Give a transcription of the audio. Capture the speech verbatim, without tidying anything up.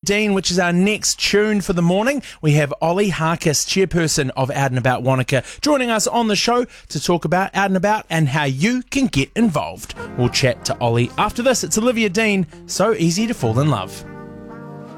Dean, which is our next tune for the morning. We have Ollie Harkis, chairperson of Out and About Wanaka, joining us on the show to talk about Out and About and how you can get involved. We'll chat to Ollie after this. It's Olivia Dean, So Easy to Fall in Love.